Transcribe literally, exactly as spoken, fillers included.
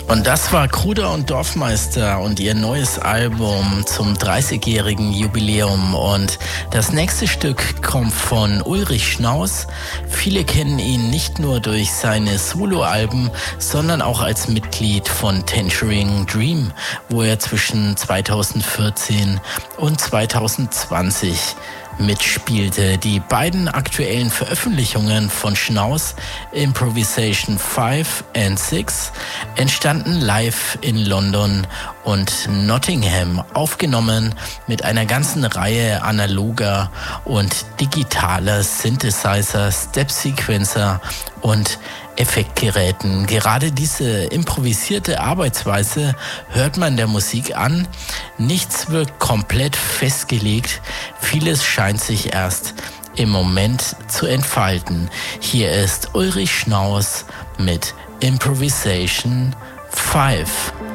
Und das war Kruder und Dorfmeister und ihr neues Album zum dreißigjährigen Jubiläum. Und das nächste Stück kommt von Ulrich Schnaus. Viele kennen ihn nicht nur durch seine Soloalben, sondern auch als Mitglied von Tangerine Dream, wo er zwischen zweitausendvierzehn und zweitausendzwanzig mitspielte. Die beiden aktuellen Veröffentlichungen von Schnaus, Improvisation fünf and sechs, entstanden live in London und Nottingham, aufgenommen mit einer ganzen Reihe analoger und digitaler Synthesizer, Step-Sequencer und Effektgeräten. Gerade diese improvisierte Arbeitsweise hört man der Musik an. Nichts wird komplett festgelegt. Vieles scheint sich erst im Moment zu entfalten. Hier ist Ulrich Schnaus mit Improvisation fünf.